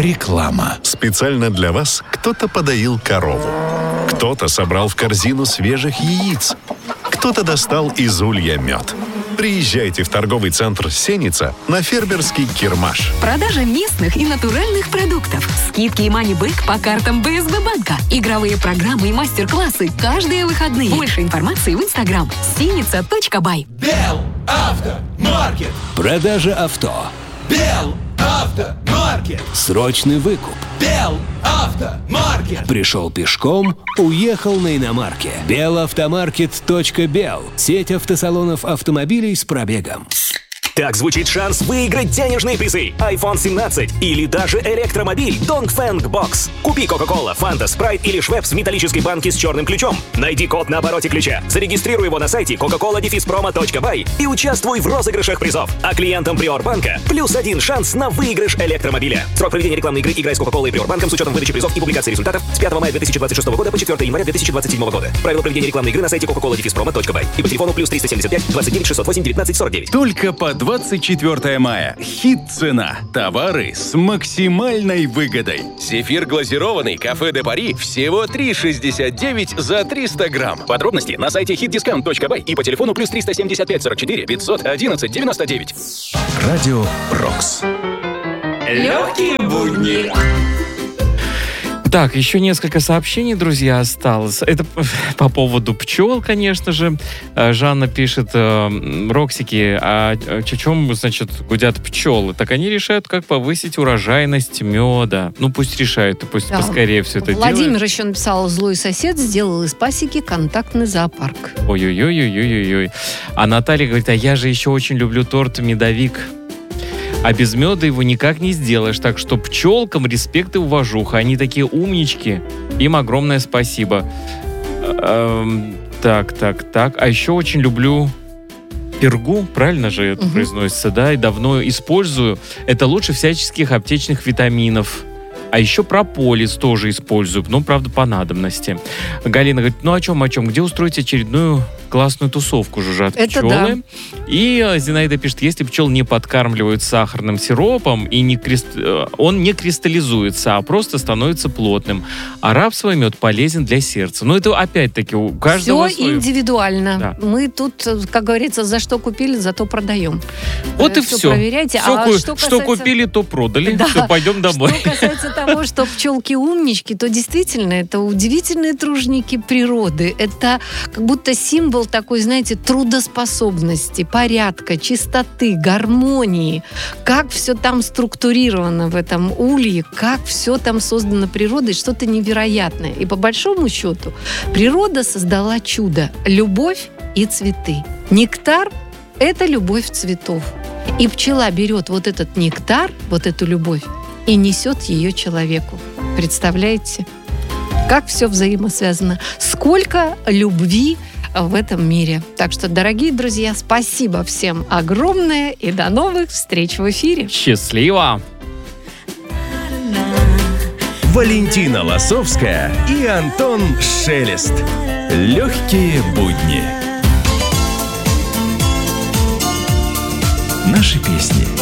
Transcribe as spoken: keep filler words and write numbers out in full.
Реклама. Специально для вас кто-то подоил корову. Кто-то собрал в корзину свежих яиц. Кто-то достал из улья мед. Приезжайте в торговый центр «Сеница» на фермерский Кирмаш. Продажа местных и натуральных продуктов. Скидки и мани-бэк по картам бэ эс бэ банка. Игровые программы и мастер-классы каждые выходные. Больше информации в инстаграм сеница точка бай. Белавтомаркет. Продажа авто. Белавтомаркет. Срочный выкуп. Белавтомаркет. Пришел пешком, уехал на иномарке. Белавтомаркет точка бел. Сеть автосалонов автомобилей с пробегом. Так звучит шанс выиграть денежные призы. айфон семнадцать или даже электромобиль Dongfeng Box. Купи Coca-Cola, Fanta, Sprite или Schweppes в металлической банке с черным ключом. Найди код на обороте ключа, зарегистрируй его на сайте кока кола промо точка бай и участвуй в розыгрышах призов. А клиентам Приорбанка плюс один шанс на выигрыш электромобиля. Срок проведения рекламной игры «Играй с Coca-Cola» и Приорбанком с учетом выдачи призов и публикации результатов с пятого мая две тысячи двадцать шестого года по четвёртого января две тысячи двадцать седьмого года. Правила проведения рекламной игры на сайте кока кола промо точка бай и по телефону плюс триста семьдесят пять двадцать девять шестьсот восемь девятнадцать сорок девять. Только по двадцать четвёртое мая. Хит-цена. Товары с максимальной выгодой. Зефир глазированный «Кафе де Пари» всего три шестьдесят девять за триста грамм. Подробности на сайте хит дискаунт точка бай и по телефону плюс триста семьдесят пять сорок четыре пятьсот одиннадцать девяносто девять. Радио Рокс. Легкие будни. Так, еще несколько сообщений, друзья, осталось. Это по поводу пчел, конечно же. Жанна пишет: Роксики, а о чем, значит, гудят пчелы? Так они решают, как повысить урожайность меда. Ну, пусть решают, и пусть да. поскорее все это Владимир делают. еще написал: злой сосед сделал из пасеки контактный зоопарк. Ой-ой-ой-ой-ой-ой. А Наталья говорит: а я же еще очень люблю торт медовик. А без меда его никак не сделаешь. Так что пчелкам респект и уважуха. Они такие умнички. Им огромное спасибо. Эм, так, так, так. А еще очень люблю пергу. Правильно же это угу. произносится, да? И давно использую. Это лучше всяческих аптечных витаминов. А еще прополис тоже использую. Ну, правда, по надобности. Галина говорит: ну о чем, о чем? Где устроить очередную классную тусовку, жужжат это пчелы? Да. И Зинаида пишет: если пчел не подкармливают сахарным сиропом, и не крист... он не кристаллизуется, а просто становится плотным. А рапсовый мед полезен для сердца. Но это опять-таки у каждого все свое. Индивидуально. Да. Мы тут, как говорится, за что купили, зато продаем. Вот все и все. Проверяйте. Все а ку... что, касается... что купили, то продали. Да. Все, пойдем домой. Что касается того, что пчелки умнички, то действительно это удивительные тружники природы. Это как будто символ такой, знаете, трудоспособности, порядка, чистоты, гармонии. Как все там структурировано в этом улье, как все там создано природой, что-то невероятное. И по большому счету природа создала чудо – любовь и цветы. Нектар – это любовь цветов. И пчела берет вот этот нектар, вот эту любовь, и несет ее человеку. Представляете? Как все взаимосвязано. Сколько любви в этом мире. Так что, дорогие друзья, спасибо всем огромное и до новых встреч в эфире. Счастливо! Валентина Лосовская и Антон Шелест. Легкие будни. Наши песни.